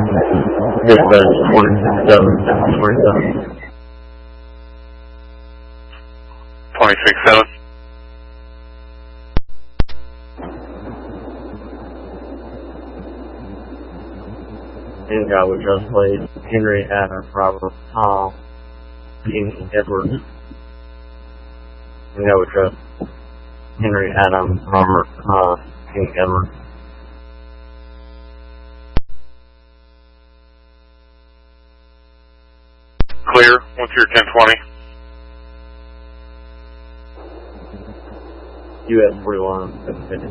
Here's the 27. 26-7. Inga was just played Henry Adam Robert Tom King Edward. Inga was just Henry Adam Robert King Edward. Clear. What's your 1020? US 41 750.